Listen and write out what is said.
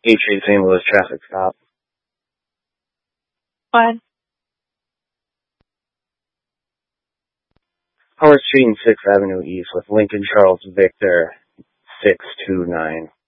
H8 St. Louis traffic stop. What? Howard Street and 6th Avenue East with Lincoln Charles Victor 629.